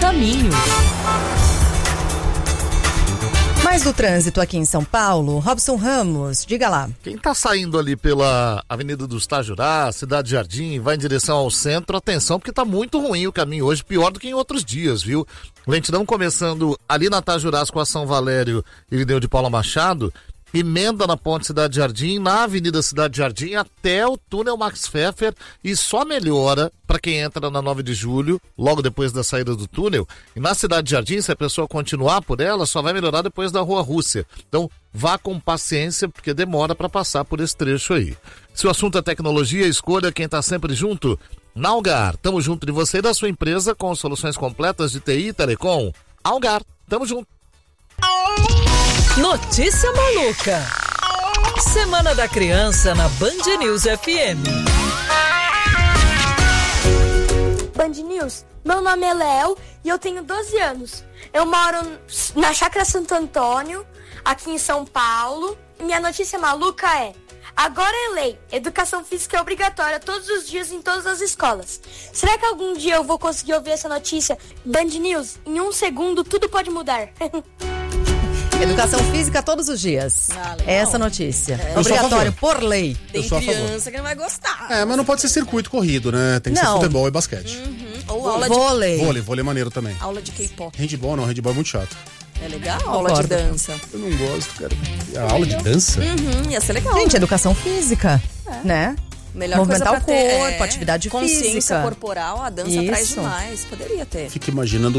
caminho. Mais do trânsito aqui em São Paulo, Robson Ramos, diga lá. Quem tá saindo ali pela Avenida dos Tajurá, Cidade Jardim, vai em direção ao centro, atenção, porque tá muito ruim o caminho hoje, pior do que em outros dias, viu? Lentidão começando ali na Tajurás com a São Valério e Irineu de Paula Machado, emenda na Ponte Cidade Jardim, na Avenida Cidade Jardim até o túnel Max Pfeffer, e só melhora para quem entra na 9 de julho, logo depois da saída do túnel. E na Cidade Jardim, se a pessoa continuar por ela, só vai melhorar depois da Rua Rússia. Então, vá com paciência, porque demora para passar por esse trecho aí. Se o assunto é tecnologia, escolha quem está sempre junto. Na Algar, tamo junto de você e da sua empresa com soluções completas de TI e Telecom. Algar, tamo junto. Notícia maluca. Semana da Criança na Band News FM. Band News, meu nome é Léo e eu tenho 12 anos. Eu moro na Chácara Santo Antônio, aqui em São Paulo. Minha notícia maluca é: agora é lei, educação física é obrigatória todos os dias em todas as escolas. Será que algum dia eu vou conseguir ouvir essa notícia? Band News, em 1 segundo tudo pode mudar. Educação física todos os dias. Essa notícia. Eu sou a Obrigatório favor. por lei. Tem Eu sou a favor. criança que não vai gostar. Mas não pode ser circuito corrido, né? Tem que ser Não. futebol e basquete. Ou aula de Vôlei. Vôlei é maneiro também. aula de K-pop. Handball não, handball é muito chato. É legal? Aula de Concordo. dança. Eu não gosto, cara. A aula de dança? Ia ser legal. Gente, né? educação física, né? Melhor movimentar coisa pra o ter, corpo, atividade consciência física. corporal, a dança traz Isso. demais. Poderia ter. Fico imaginando